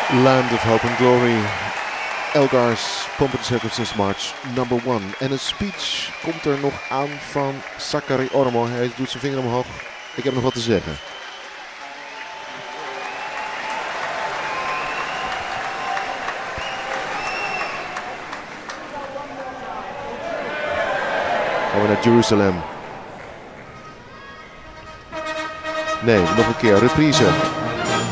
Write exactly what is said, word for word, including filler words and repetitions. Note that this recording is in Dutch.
Land of Hope and Glory. Elgar's Pomp and Circumstance March number one. En een speech komt er nog aan van Sakari Ormo. Hij doet zijn vinger omhoog. Ik heb nog wat te zeggen. Gaan we naar Jeruzalem. Nee, nog een keer. Reprise.